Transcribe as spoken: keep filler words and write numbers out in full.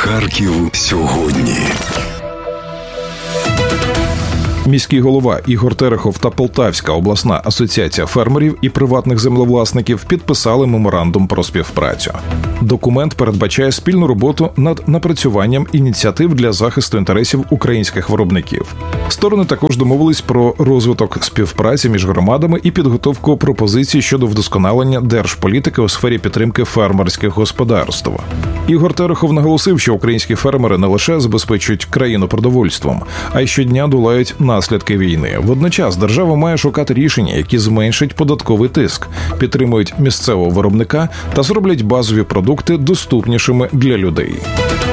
Харків сьогодні. Міський голова Ігор Терехов та Полтавська обласна асоціація фермерів і приватних землевласників підписали меморандум про співпрацю. Документ передбачає спільну роботу над напрацюванням ініціатив для захисту інтересів українських виробників. Сторони також домовились про розвиток співпраці між громадами і підготовку пропозицій щодо вдосконалення держполітики у сфері підтримки фермерських господарств. Ігор Терехов наголосив, що українські фермери не лише забезпечують країну продовольством, а й щодня долають наслідки війни. Водночас держава має шукати рішення, які зменшать податковий тиск, підтримують місцевого виробника та зроблять базові продукти доступнішими для людей.